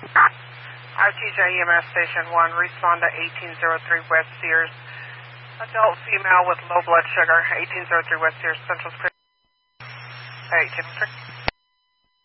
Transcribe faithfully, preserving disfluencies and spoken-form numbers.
R T J E M S Station one, respond to eighteen oh three West Sears. Adult female with low blood sugar, eighteen oh three West Sears, Central Street. eighteen oh three.